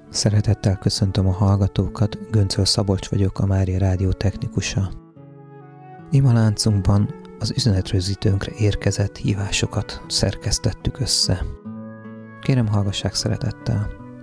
Szeretettel köszöntöm a hallgatókat, Göncöl Szabolcs vagyok, a Mária Rádió technikusa. Imaláncunkban az üzenetrögzítőnkre érkezett hívásokat szerkesztettük össze. Kérem, hallgassák szeretettel!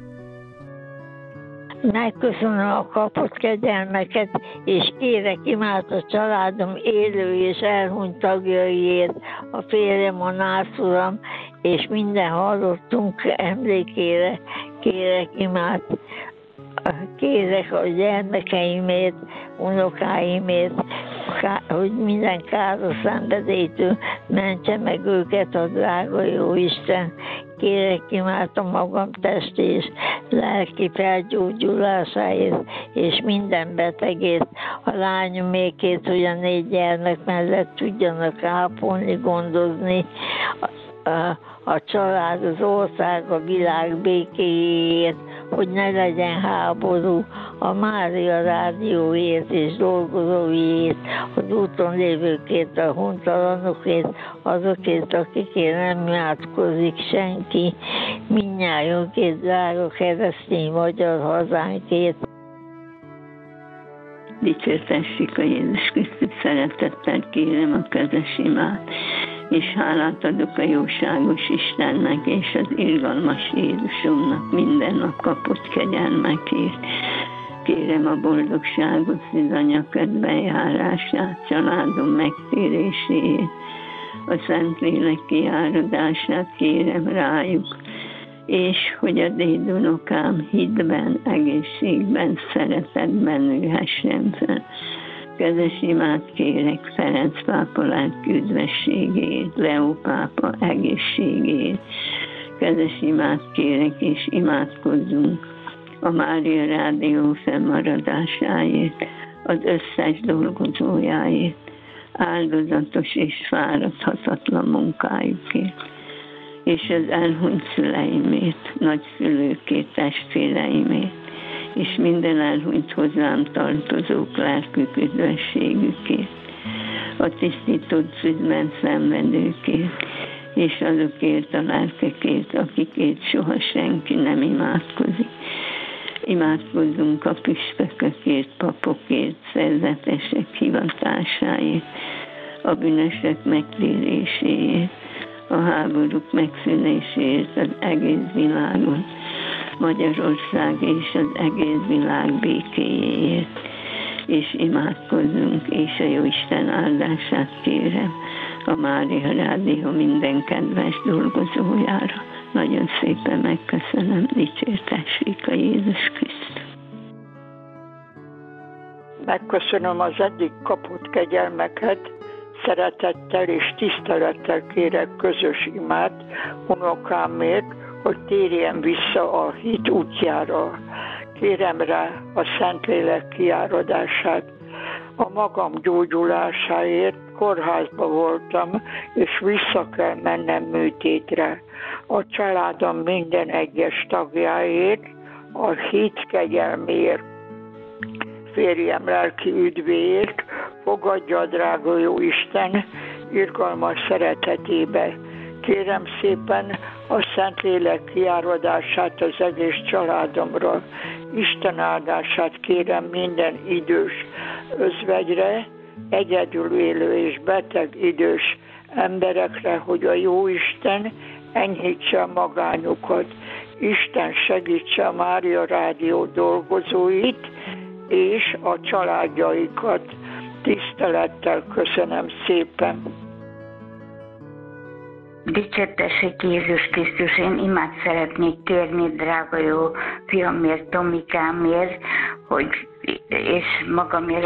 Megköszönöm a kapott kegyelmeket, és kérek imád a családom élő és elhunyt tagjaiért, a férjem, a nászuram, és minden hallottunk emlékére kérek imád. Kérek a gyermekeimért, unokáimért, hogy minden káros szenvedélytől mentse meg őket a drága Jóisten. Kérek imád a magam testi és lelki felgyógyulásáért, és minden betegért, a lányomékét, hogy a 4 gyermek mellett tudjanak ápolni, gondozni, a család, az ország, a világ békéjéért, hogy ne legyen háború, a Mária Rádióért és dolgozóiért, az úton lévőkért, a hontalanokért, azokért, akikért nem imádkozik senki, mindnyájunkért, drága keresztény magyar hazánkért. Dicsértessék a Jézus Krisztus, szeretettel kérem a kezes imát, és hálát adok a jóságos Istennek és az irgalmas Jézusomnak minden nap kapott kegyelmekért. Kérem a boldogságot, szűzanyagod bejárását, családom megtéréséért, a Szentlélek kiáradását kérem rájuk, és hogy a dédunokám hitben, egészségben, szeretetben nőhessen fel. Kezes imát kérek Ferenc pápa lelki üdvességét, Leó pápa egészségét. Kezes imát kérek, és imádkozzunk a Mária Rádió fennmaradásáért, az összes dolgozójáért, áldozatos és fáradhatatlan munkájukért, és az elhunyt szüleimért, nagyszülőkért, testvéreimért, és minden elhunyt hozzám tartozók lelkük üdvességükért, a tisztított szűzben szenvedőkért, és azokért a lelkekért, akikért soha senki nem imádkozik. Imádkozzunk a püspökökért, papokért, szerzetesek hivatásáért, a bűnösök megtéréséért, a háborúk megszűnéséért az egész világon, Magyarország és az egész világ békéjéért, és imádkozzunk, és a Jóisten áldását kérem a Mária Rádió minden kedves dolgozójára. Nagyon szépen megköszönöm, dicsértessék a Jézus Krisztus. Megköszönöm az eddig kapott kegyelmeket, szeretettel és tisztelettel kérek közös imát unokámért, hogy térjen vissza a hit útjára. Kérem rá a Szentlélek kiáradását, a magam gyógyulásáért. Kórházba voltam, és vissza kell mennem műtétre. A családom minden egyes tagjáért, a hit kegyelméért, férjem lelki üdvéért, fogadja a drága jó Isten irgalmas szeretetébe. Kérem szépen a Szentlélek kiáradását az egész családomra. Isten áldását kérem minden idős özvegyre, egyedül élő és beteg idős emberekre, hogy a jó Isten enyhítse a magányukat. Isten segítse a Mária Rádió dolgozóit és a családjaikat. Tisztelettel köszönöm szépen. Dicsértessék Jézus Krisztus, én imát szeretnék kérni, drága jó fiamért, Tomikámért, hogy, és magamért,